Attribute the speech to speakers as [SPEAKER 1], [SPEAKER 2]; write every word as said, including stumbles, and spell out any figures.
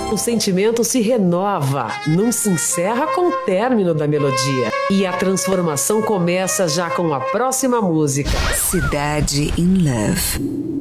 [SPEAKER 1] O sentimento se renova, não se encerra com o término da melodia. E a transformação começa já com a próxima música.
[SPEAKER 2] Cidade in Love.